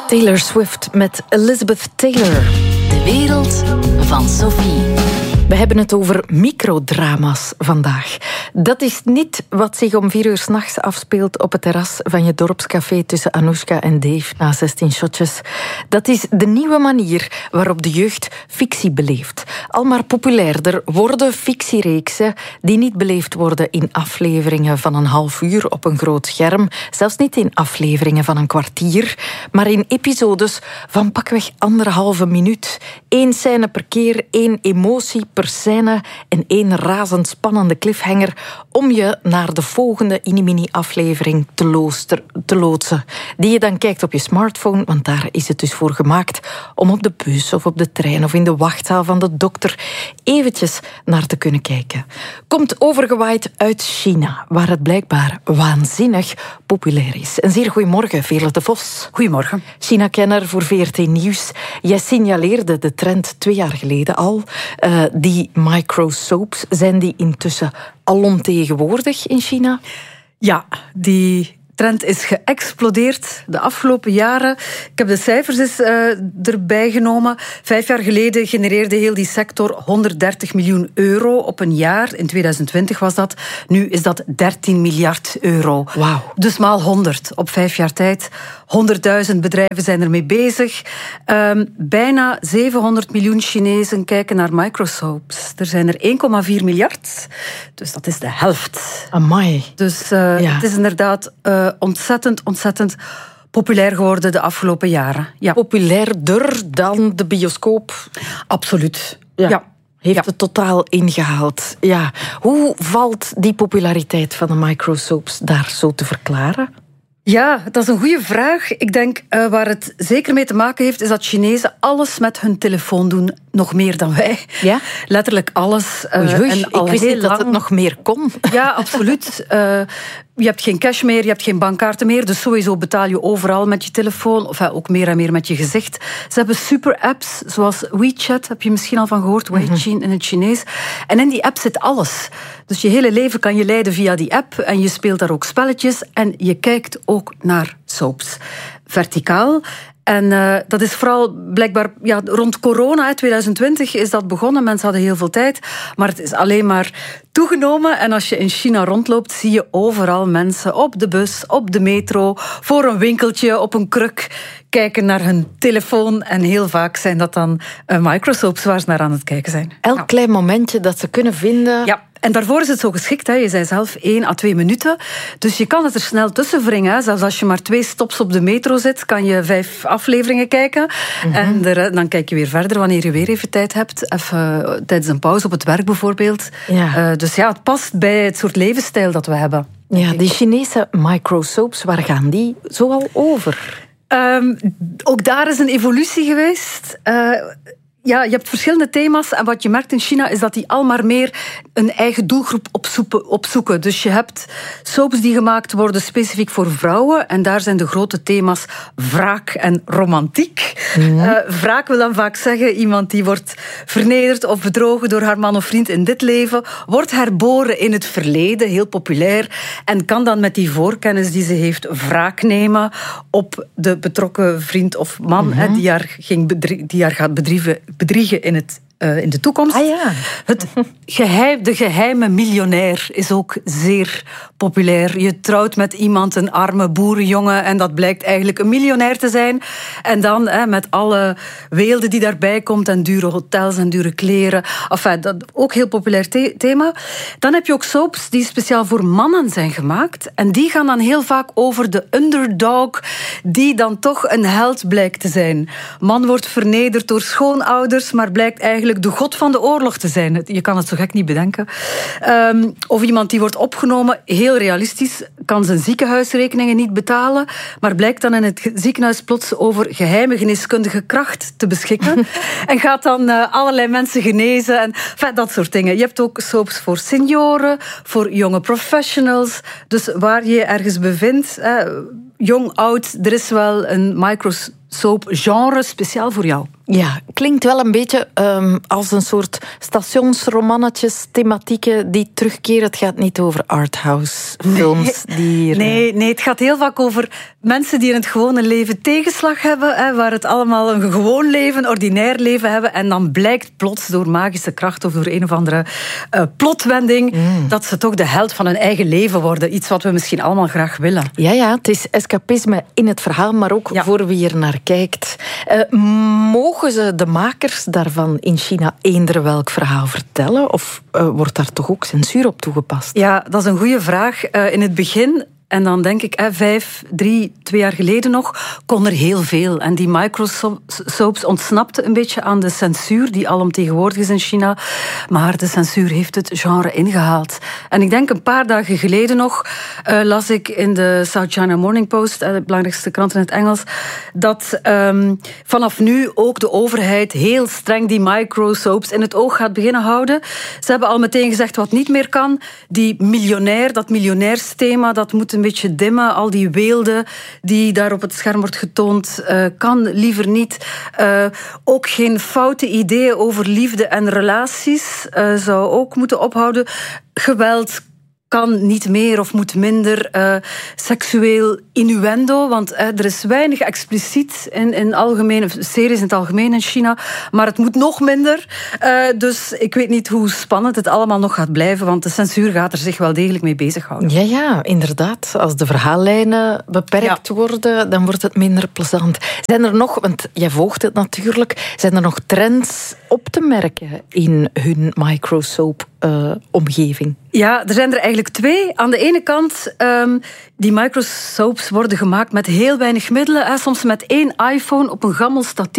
Taylor Swift met Elizabeth Taylor. De wereld van Sophie. We hebben het over microdrama's vandaag. Dat is niet wat zich om 4 uur 's nachts afspeelt op het terras van je dorpscafé tussen Anoushka en Dave na 16 shotjes. Dat is de nieuwe manier waarop de jeugd fictie beleeft. Al maar populairder worden fictiereeksen die niet beleefd worden in afleveringen van een half uur op een groot scherm, zelfs niet in afleveringen van een kwartier, maar in episodes van pakweg 1,5 minuut. 1 scène per keer, 1 emotie per scène en 1 razendspannende cliffhanger om je naar de volgende mini-aflevering te loodsen. Die je dan kijkt op je smartphone, want daar is het dus voor gemaakt om op de bus of op de trein of in de wachtzaal van de dokter eventjes naar te kunnen kijken. Komt overgewaaid uit China, waar het blijkbaar waanzinnig populair is. Een zeer goedemorgen, Veerle de Vos. Goedemorgen. China-kenner voor VRT Nieuws. Jij signaleerde de trend 2 jaar geleden al. Die microsoaps, zijn die intussen alomtegenwoordig in China? Ja, die trend is geëxplodeerd de afgelopen jaren. Ik heb de cijfers eens erbij genomen. 5 jaar geleden genereerde heel die sector 130 miljoen euro op een jaar. In 2020 was dat. Nu is dat 13 miljard euro. Wauw. Dus maal 100 op 5 jaar tijd. 100.000 bedrijven zijn ermee bezig. Bijna 700 miljoen Chinezen kijken naar microsoaps. Er zijn er 1,4 miljard. Dus dat is de helft. Amai. Dus het is inderdaad ontzettend populair geworden de afgelopen jaren. Ja. Populairder dan de bioscoop? Absoluut. Ja. Heeft het totaal ingehaald. Ja. Hoe valt die populariteit van de microsoaps daar zo te verklaren? Ja, dat is een goede vraag. Ik denk waar het zeker mee te maken heeft, is dat Chinezen alles met hun telefoon doen, nog meer dan wij. Ja? Letterlijk alles. Ik wist niet dat het nog meer kon. Ja, absoluut. Je hebt geen cash meer, je hebt geen bankkaarten meer, dus sowieso betaal je overal met je telefoon, of ook meer en meer met je gezicht. Ze hebben super-apps, zoals WeChat, heb je misschien al van gehoord, Weixin in het Chinees. En in die app zit alles. Dus je hele leven kan je leiden via die app, en je speelt daar ook spelletjes, en je kijkt ook naar soaps. Verticaal. En dat is vooral blijkbaar rond corona, 2020, is dat begonnen. Mensen hadden heel veel tijd, maar het is alleen maar toegenomen. En als je in China rondloopt, zie je overal mensen op de bus, op de metro, voor een winkeltje, op een kruk, kijken naar hun telefoon. En heel vaak zijn dat dan microsoaps waar ze naar aan het kijken zijn. Elk klein momentje dat ze kunnen vinden. Ja. En daarvoor is het zo geschikt, hè. Je zei zelf 1 à 2 minuten. Dus je kan het er snel tussen wringen. Hè. Zelfs als je maar 2 stops op de metro zit, kan je 5 afleveringen kijken. En dan kijk je weer verder wanneer je weer even tijd hebt. Even tijdens een pauze op het werk bijvoorbeeld. Ja. Dus ja, het past bij het soort levensstijl dat we hebben. Ja, die Chinese microsoaps, waar gaan die zoal over? Ook daar is een evolutie geweest. Ja, je hebt verschillende thema's en wat je merkt in China is dat die al maar meer een eigen doelgroep opzoeken. Dus je hebt soaps die gemaakt worden specifiek voor vrouwen en daar zijn de grote thema's wraak en romantiek. Wraak wil dan vaak zeggen iemand die wordt vernederd of bedrogen door haar man of vriend in dit leven, wordt herboren in het verleden, heel populair, en kan dan met die voorkennis die ze heeft wraak nemen op de betrokken vriend of man die haar gaat bedriegen in de toekomst. Ah, ja. De geheime miljonair is ook zeer populair. Je trouwt met iemand, een arme boerenjongen, en dat blijkt eigenlijk een miljonair te zijn. En dan met alle weelde die daarbij komt, en dure hotels en dure kleren. Enfin, dat ook heel populair thema. Dan heb je ook soaps die speciaal voor mannen zijn gemaakt. En die gaan dan heel vaak over de underdog, die dan toch een held blijkt te zijn. Man wordt vernederd door schoonouders, maar blijkt eigenlijk de god van de oorlog te zijn. Je kan het zo gek niet bedenken. Of iemand die wordt opgenomen, heel realistisch, kan zijn ziekenhuisrekeningen niet betalen, maar blijkt dan in het ziekenhuis plots over geheime geneeskundige kracht te beschikken. En gaat dan allerlei mensen genezen. En dat soort dingen. Je hebt ook soaps voor senioren, voor jonge professionals. Dus waar je ergens bevindt, jong, oud, er is wel een soapgenre speciaal voor jou? Ja, klinkt wel een beetje als een soort stationsromannetjes, thematieken die terugkeren. Het gaat niet over arthouse films. Nee, het gaat heel vaak over mensen die in het gewone leven tegenslag hebben, waar het allemaal een gewoon leven, ordinair leven hebben, en dan blijkt plots door magische kracht of door een of andere plotwending dat ze toch de held van hun eigen leven worden. Iets wat we misschien allemaal graag willen. Ja, het is escapisme in het verhaal, maar ook voor wie er naar kijkt. Mogen ze de makers daarvan in China eender welk verhaal vertellen? Of wordt daar toch ook censuur op toegepast? Ja, dat is een goede vraag. In het begin... En dan denk ik, 2 jaar geleden nog, kon er heel veel. En die microsoaps ontsnapten een beetje aan de censuur die alomtegenwoordig is in China. Maar de censuur heeft het genre ingehaald. En ik denk een paar dagen geleden nog las ik in de South China Morning Post, de belangrijkste krant in het Engels, dat vanaf nu ook de overheid heel streng die microsoaps in het oog gaat beginnen houden. Ze hebben al meteen gezegd wat niet meer kan. Dat miljonairsthema, dat moet een beetje dimmen. Al die weelde die daar op het scherm wordt getoond, kan liever niet. Ook geen foute ideeën over liefde en relaties zou ook moeten ophouden. Geweld kan niet meer of moet minder. Seksueel innuendo, want er is weinig expliciet in algemene series in het algemeen in China, maar het moet nog minder. Dus ik weet niet hoe spannend het allemaal nog gaat blijven, want de censuur gaat er zich wel degelijk mee bezighouden. Ja, inderdaad. Als de verhaallijnen beperkt worden, dan wordt het minder plezant. Zijn er nog, want jij volgt het natuurlijk, zijn er nog trends op te merken in hun microsoap-omgeving? Ja, er zijn er eigenlijk 2. Aan de ene kant, die microsoaps worden gemaakt met heel weinig middelen. Soms met 1 iPhone op een gammel statief.